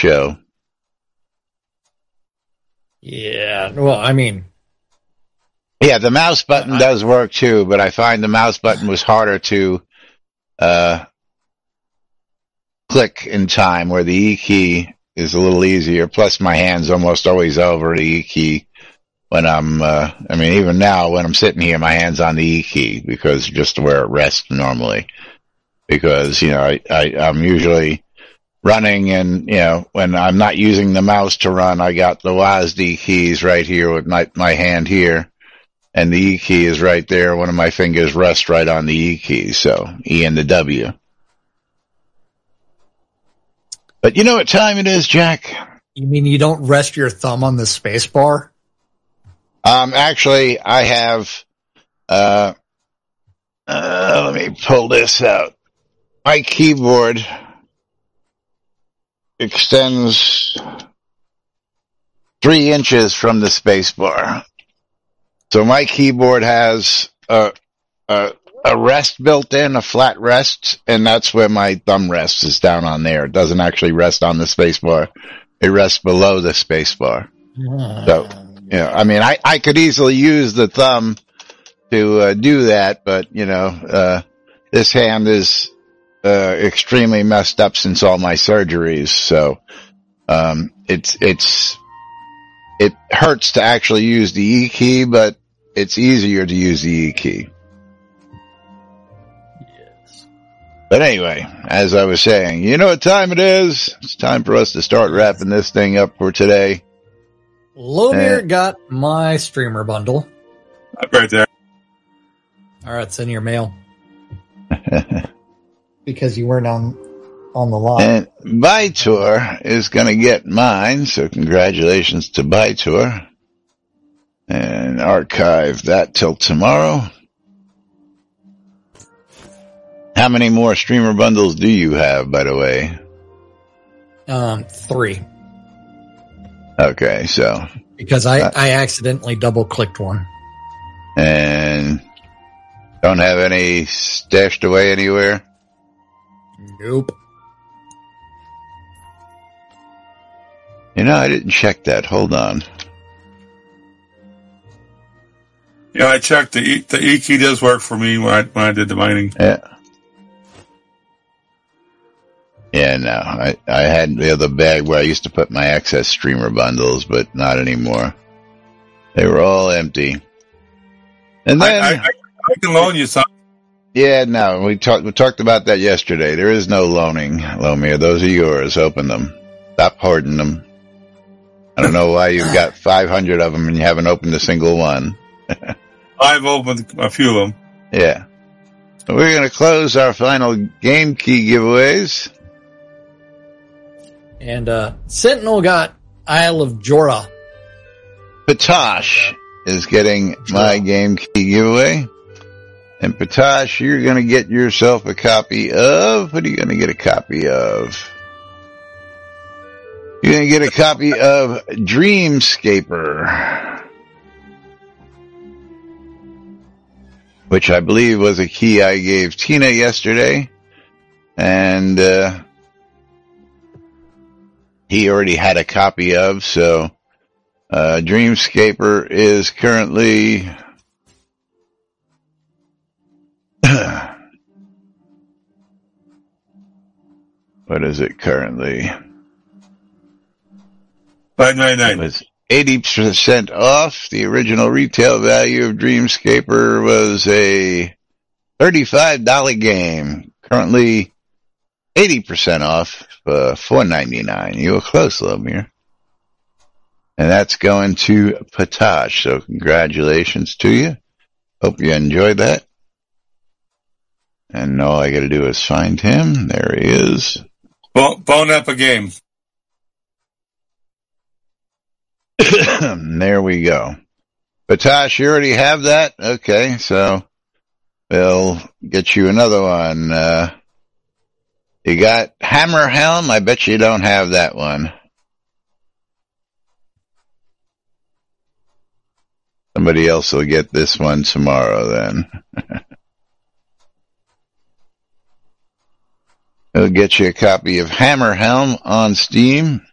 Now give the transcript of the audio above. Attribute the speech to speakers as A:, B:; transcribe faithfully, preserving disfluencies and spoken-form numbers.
A: show.
B: Yeah, well, I mean...
A: Yeah, the mouse button I, does work too, but I find the mouse button was harder to uh, click in time, where the E key is a little easier. Plus, my hand's almost always over the E key when I'm, uh, I mean, even now when I'm sitting here, my hand's on the E key because just where it rests normally. Because, you know, I, I, I'm usually running and, you know, when I'm not using the mouse to run, I got the W A S D keys right here with my, my hand here. And the E key is right there. One of my fingers rests right on the E key. So E and the W. But you know what time it is, Jack?
B: You mean you don't rest your thumb on the space bar?
A: Um, actually, I have, uh, uh, let me pull this out. My keyboard extends three inches from the space bar. So my keyboard has a, a, a rest built in, a flat rest, and that's where my thumb rests, is down on there. It doesn't actually rest on the space bar. It rests below the space bar. Uh. So, you know, I mean, I, I could easily use the thumb to uh, do that, but, you know, uh, this hand is uh, extremely messed up since all my surgeries. So, um, it's, it's, it hurts to actually use the E key, but it's easier to use the E key.
B: Yes.
A: But anyway, as I was saying, you know what time it is? It's time for us to start wrapping this thing up for today.
B: Lomir uh, got my streamer bundle.
C: Right there.
B: All right, it's in your mail. Because you weren't on on the line.
A: And Bytor is going to get mine, so congratulations to Bytor. And archive that till tomorrow. How many more streamer bundles do you have, by the way?
B: Um, three.
A: Okay, so.
B: Because I, uh, I accidentally double clicked one.
A: And don't have any stashed away anywhere?
B: Nope.
A: You know, I didn't check that. Hold on.
C: Yeah, I checked. The E, the E key does work for me when I, when I did the mining.
A: Yeah. Yeah, no. I, I had the other bag where I used to put my excess streamer bundles, but not anymore. They were all empty. And then... I,
C: I, I, I can loan you some.
A: Yeah, no. We talked we talked about that yesterday. There is no loaning, Lomir. Those are yours. Open them. Stop hoarding them. I don't know why you've got five hundred of them and you haven't opened a single one.
C: I've opened a few of them.
A: Yeah. So we're going to close our final game key giveaways.
B: And uh, Sentinel got Isle of Jorah.
A: Patosh is getting my game key giveaway. And Patosh, you're going to get yourself a copy of... What are you going to get a copy of? You're going to get a copy of Dreamscaper, which I believe was a key I gave Tina yesterday. And uh, he already had a copy of, so uh, Dreamscaper is currently... What is it currently?
C: five ninety-nine.
A: It was eighty percent off. The original retail value of Dreamscaper was a thirty-five dollars game. Currently eighty percent off, uh, four ninety-nine. You were close, Lomir. And that's going to Patosh. So congratulations to you. Hope you enjoyed that. And all I got to do is find him. There he is.
C: Bone, bone up a game.
A: There we go. Patosh, you already have that? Okay, so we'll get you another one. Uh, you got Hammer Helm? I bet you don't have that one. Somebody else will get this one tomorrow then. We'll get you a copy of Hammer Helm on Steam.